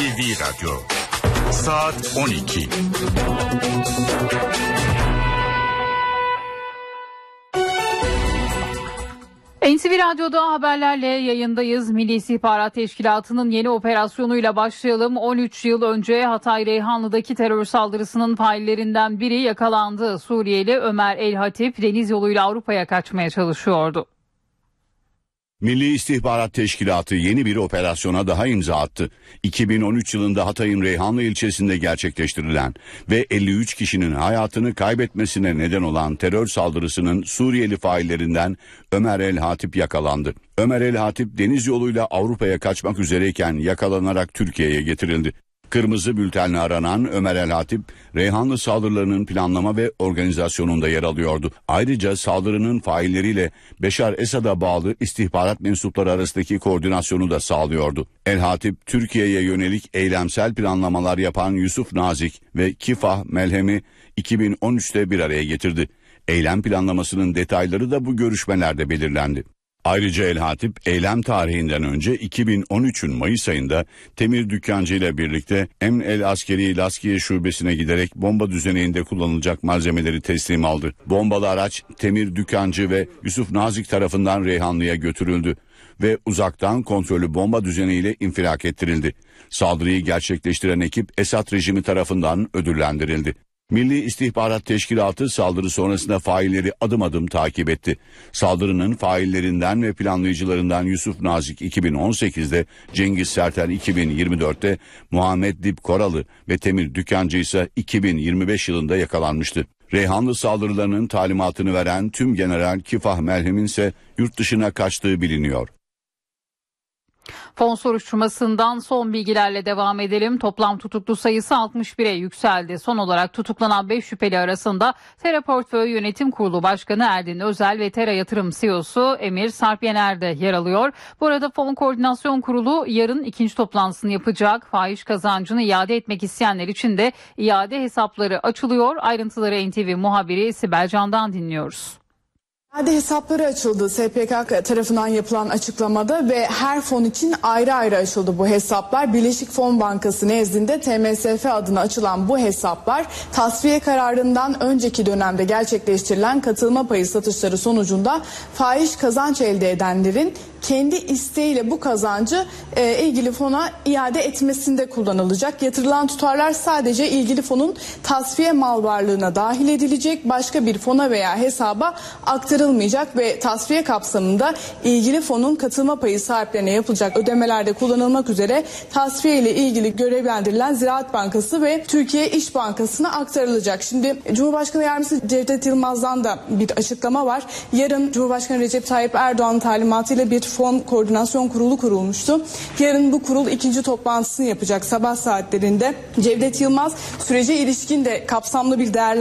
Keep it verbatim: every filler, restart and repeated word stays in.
N T V Radyo saat on iki. N T V Radyo'da haberlerle yayındayız. Milli İstihbarat Teşkilatı'nın yeni operasyonuyla başlayalım. on üç yıl önce Hatay Reyhanlı'daki terör saldırısının faillerinden biri yakalandı. Suriyeli Ömer El Hatip deniz yoluyla Avrupa'ya kaçmaya çalışıyordu. Milli İstihbarat Teşkilatı yeni bir operasyona daha imza attı. iki bin on üç yılında Hatay'ın Reyhanlı ilçesinde gerçekleştirilen ve elli üç kişinin hayatını kaybetmesine neden olan terör saldırısının Suriyeli faillerinden Ömer El Hatip yakalandı. Ömer El Hatip deniz yoluyla Avrupa'ya kaçmak üzereyken yakalanarak Türkiye'ye getirildi. Kırmızı bültenle aranan Ömer El Hatip, Reyhanlı saldırılarının planlama ve organizasyonunda yer alıyordu. Ayrıca saldırının failleriyle Beşar Esad'a bağlı istihbarat mensupları arasındaki koordinasyonu da sağlıyordu. El Hatip, Türkiye'ye yönelik eylemsel planlamalar yapan Yusuf Nazik ve Kifah Melhem'i iki bin on üçte bir araya getirdi. Eylem planlamasının detayları da bu görüşmelerde belirlendi. Ayrıca El Hatip eylem tarihinden önce iki bin on üçün Mayıs ayında Temir Dükkancı ile birlikte Emn El Askeri Laskiye Şubesi'ne giderek bomba düzeneğinde kullanılacak malzemeleri teslim aldı. Bombalı araç Temir Dükkancı ve Yusuf Nazik tarafından Reyhanlı'ya götürüldü ve uzaktan kontrollü bomba düzeneğiyle infilak ettirildi. Saldırıyı gerçekleştiren ekip Esad rejimi tarafından ödüllendirildi. Milli İstihbarat Teşkilatı saldırı sonrasında failleri adım adım takip etti. Saldırının faillerinden ve planlayıcılarından Yusuf Nazik iki bin on sekizde, Cengiz Sertel iki bin yirmi dörtte, Muhammed Dip Koralı ve Temir Dükkancı ise iki bin yirmi beş yılında yakalanmıştı. Reyhanlı saldırılarının talimatını veren Tüm General Kifah Melhem'in ise yurt dışına kaçtığı biliniyor. Fon soruşturmasından son bilgilerle devam edelim. Toplam tutuklu sayısı altmış bire yükseldi. Son olarak tutuklanan beş şüpheli arasında Tera Portföy Yönetim Kurulu Başkanı Erdin Özel ve Tera Yatırım C E O'su Emir Sarp Yener de yer alıyor. Bu arada Fon Koordinasyon Kurulu yarın ikinci toplantısını yapacak. Fahiş kazancını iade etmek isteyenler için de iade hesapları açılıyor. Ayrıntıları N T V muhabiri Sibel Can'dan dinliyoruz. İade hesapları açıldı S P K tarafından yapılan açıklamada ve her fon için ayrı ayrı açıldı bu hesaplar. Birleşik Fon Bankası nezdinde T M S F adına açılan bu hesaplar tasfiye kararından önceki dönemde gerçekleştirilen katılma payı satışları sonucunda fahiş kazanç elde edenlerin kendi isteğiyle bu kazancı e, ilgili fona iade etmesinde kullanılacak. Yatırılan tutarlar sadece ilgili fonun tasfiye mal varlığına dahil edilecek, başka bir fona veya hesaba aktarılmayacak ve tasfiye kapsamında ilgili fonun katılma payı sahiplerine yapılacak ödemelerde kullanılmak üzere tasfiye ile ilgili görevlendirilen Ziraat Bankası ve Türkiye İş Bankası'na aktarılacak. Şimdi Cumhurbaşkanı Yardımcısı Cevdet Yılmaz'dan da bir açıklama var. Yarın Cumhurbaşkanı Recep Tayyip Erdoğan'ın talimatıyla bir Fon Koordinasyon Kurulu kurulmuştu. Yarın bu kurul ikinci toplantısını yapacak sabah saatlerinde. Cevdet Yılmaz sürece ilişkin de kapsamlı bir değerlendirme